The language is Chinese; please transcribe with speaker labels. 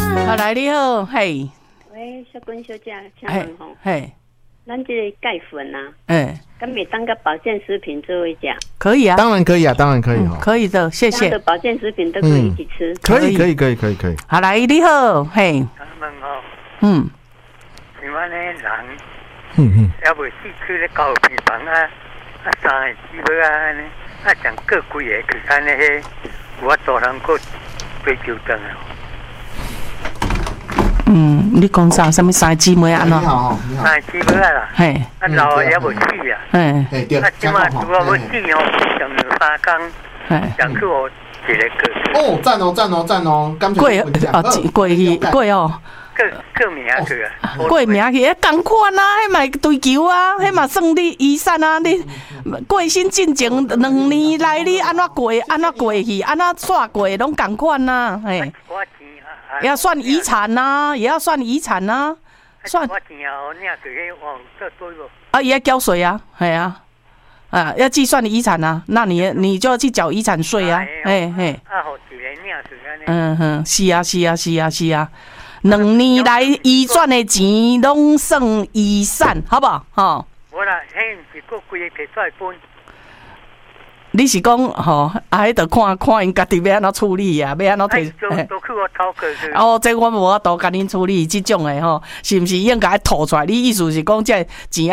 Speaker 1: 好来，你好，嘿，
Speaker 2: 喂，小君小姐，请问吼，
Speaker 1: 嘿，
Speaker 2: 咱这个钙粉啊，敢袂当甲保健食品做一食？
Speaker 1: 可以啊，
Speaker 3: 当然可以啊，当然可以哈，
Speaker 1: 可以的，谢谢。
Speaker 2: 这样的保健食品都可以一起吃。
Speaker 3: 可以。
Speaker 1: 好来，你好，嘿，
Speaker 4: 问吼，像安尼人，也袂死去咧交病房啊，三个姊妹啊安尼，将各几个去安尼迄，有法度通过追求灯啊。
Speaker 1: 你讲啥？什么三姊妹安怎？
Speaker 3: 你好，
Speaker 4: 三个姊妹啊啦，
Speaker 1: 嘿，
Speaker 4: 老的也袂死啊，
Speaker 3: 对，
Speaker 4: 即马如果要死哦，上2-3工，上去我一个个。
Speaker 3: 哦，赞哦，
Speaker 1: 过哦。
Speaker 4: 过名去啊！
Speaker 1: 过名去，同款啊，迄嘛追求啊，迄嘛算你遗产啊，你过身进前2年来你安怎过去，安怎煞过，拢同款啊，嘿。也要算遗产呐，算。
Speaker 4: 我钱啊，领去迄往这多无？
Speaker 1: 啊，也要交税啊，系啊，要计算遗产啊，那你就要去缴遗产税啊，嘿。
Speaker 4: 啊，互一个领去安尼。
Speaker 1: 是啊。2年来遗转的钱拢算遗产，好不好？吼。
Speaker 4: 无啦，迄毋是佫规个摕出来分。
Speaker 1: 你是讲吼，迄着看因家己要安怎处理啊，要安怎摕？
Speaker 4: 都去我头壳去。
Speaker 1: 哦，这我无法度甲恁处理即种的吼，是毋是应该吐出来？你意思是讲这钱？